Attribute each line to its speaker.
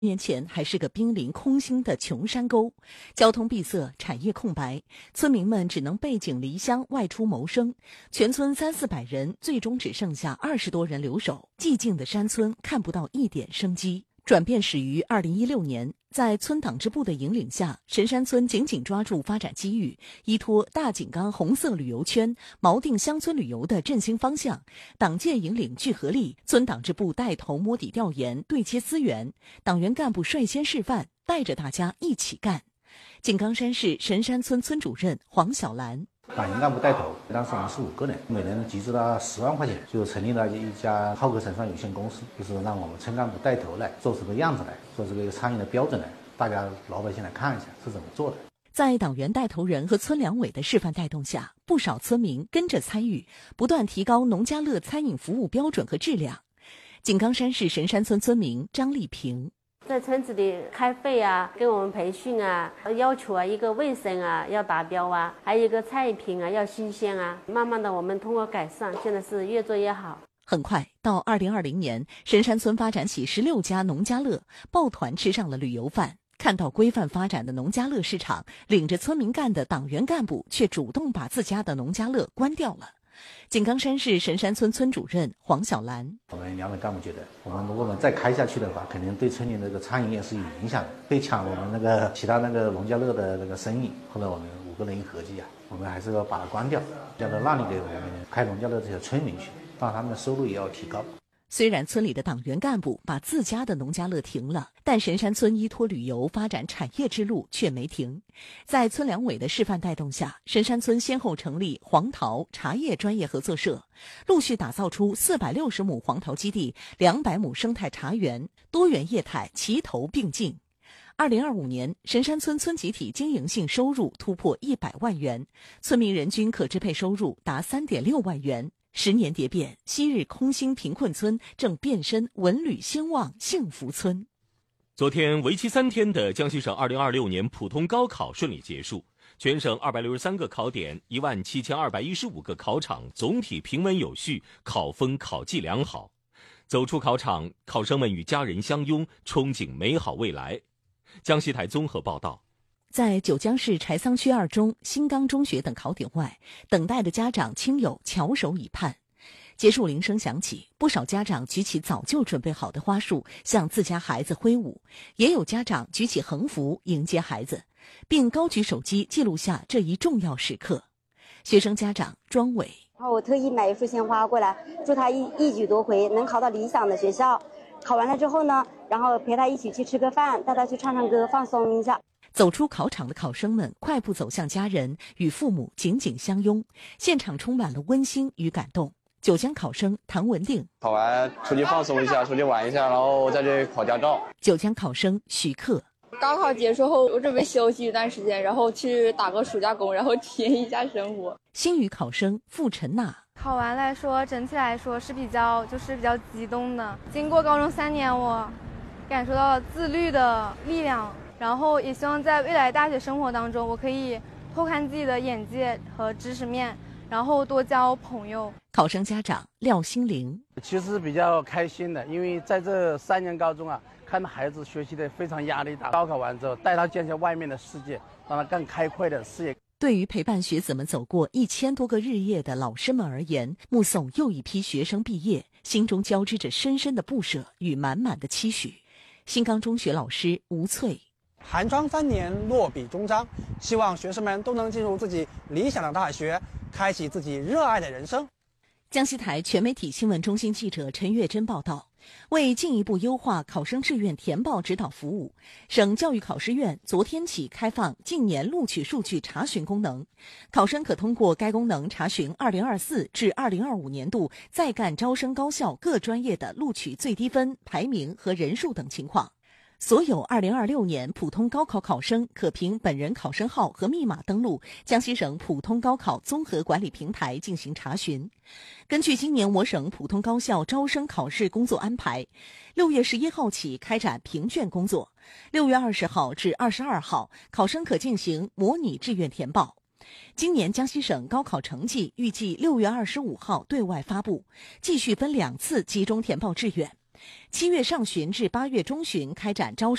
Speaker 1: 年前还是个濒临空心的穷山沟，交通闭塞，产业空白，村民们只能背井离乡外出谋生。全村300-400人，最终只剩下20多人留守。寂静的山村看不到一点生机。转变始于2016年，在村党支部的引领下，神山村紧紧抓住发展机遇，依托大井冈红色旅游圈、锚定乡村旅游的振兴方向，党建引领聚合力，村党支部带头摸底调研、对接资源，党员干部率先示范，带着大家一起干。井冈山市神山村村主任黄小兰。
Speaker 2: 党员干部带头，当时我们是5个人，每人集资了10万块钱，就成立了一家浩克神山有限公司，就是让我们村干部带头来做出个样子来，做这个参与的标准来，大家老百姓来看一下是怎么做的。
Speaker 1: 在党员带头人和村两委的示范带动下，不少村民跟着参与，不断提高农家乐餐饮服务标准和质量。井冈山市神山村村民张丽萍。
Speaker 3: 在村子里开会啊，给我们培训啊，要求啊一个卫生啊要达标啊，还有一个菜品啊要新鲜啊。慢慢的我们通过改善，现在是越做越好。
Speaker 1: 很快到2020年，神山村发展起16家农家乐，抱团吃上了旅游饭。看到规范发展的农家乐市场，领着村民干的党员干部却主动把自家的农家乐关掉了。井冈山市神山村村主任黄小兰，
Speaker 2: 我们两委干部觉得，如果我们再开下去的话，肯定对村里那个餐饮业是有影响的，会抢我们那个其他那个农家乐的那个生意。后来我们5个人一合计啊，我们还是要把它关掉，要让利给我们开农家乐这些村民去，让他们的收入也要提高。
Speaker 1: 虽然村里的党员干部把自家的农家乐停了，但神山村依托旅游发展产业之路却没停。在村两委的示范带动下，神山村先后成立黄桃茶叶专业合作社，陆续打造出460亩黄桃基地、200亩生态茶园，多元业态齐头并进。2025年，神山村村集体经营性收入突破100万元，村民人均可支配收入达3.6万元。10年蝶变，昔日空心贫困村正变身文旅兴旺幸福村。
Speaker 4: 昨天，为期3天的江西省2026年普通高考顺利结束，全省263个考点、17215个考场总体平稳有序，考风考绩良好。走出考场，考生们与家人相拥，憧憬美好未来。江西台综合报道。
Speaker 1: 在九江市柴桑区2中、新冈中学等考点外，等待的家长亲友翘首以盼。结束铃声响起，不少家长举起早就准备好的花束向自家孩子挥舞，也有家长举起横幅迎接孩子，并高举手机记录下这一重要时刻。学生家长庄伟，
Speaker 5: 我特意买一束鲜花过来，祝他一举夺回，能考到理想的学校。考完了之后呢，然后陪他一起去吃个饭，带他去唱唱歌，放松一下。
Speaker 1: 走出考场的考生们快步走向家人，与父母紧紧相拥，现场充满了温馨与感动。九江考生唐文定，
Speaker 6: 考完出去放松一下，出去玩一下，然后再去考驾照。
Speaker 1: 九江考生许克，
Speaker 7: 高考结束后，我准备休息一段时间，然后去打个暑假工，然后体验一下生活。
Speaker 1: 新语考生傅晨娜，
Speaker 8: 考完来说，整体来说是比较激动的。经过高中3年，我感受到了自律的力量。然后也希望在未来大学生活当中，我可以拓宽自己的眼界和知识面，然后多交朋友。
Speaker 1: 考生家长廖心玲，
Speaker 9: 其实比较开心的，因为在这3年高中啊，看到孩子学习的非常压力大，高考完之后带他见识外面的世界，让他更开阔的视野。
Speaker 1: 对于陪伴学子们走过1000多个日夜的老师们而言，目送又一批学生毕业，心中交织着深深的不舍与满满的期许。新冈中学老师吴翠，
Speaker 10: 寒窗3年，落笔终章，希望学生们都能进入自己理想的大学，开启自己热爱的人生。
Speaker 1: 江西台全媒体新闻中心记者陈月珍报道，为进一步优化考生志愿填报指导服务，省教育考试院昨天起开放近年录取数据查询功能，考生可通过该功能查询2024至2025年度在干招生高校各专业的录取最低分、排名和人数等情况。所有2026年普通高考考生可凭本人考生号和密码登录江西省普通高考综合管理平台进行查询。根据今年我省普通高校招生考试工作安排，6月11号起开展评卷工作，6月20号至22号考生可进行模拟志愿填报。今年江西省高考成绩预计6月25号对外发布，继续分2次集中填报志愿。 7月上旬至8月中旬开展招